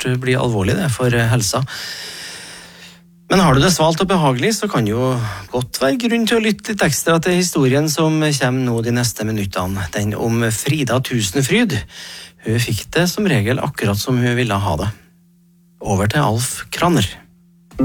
fort bli alvorlig det for helsa. Men har du det svalt og behagelig, så kan jo godt være grunn til å lytte litt ekstra til historien som kommer nå de neste minuttene. Den om Frida Tusenfryd. Hun fikk det som regel akkurat som hun ville ha det. Over til Alf Kraner.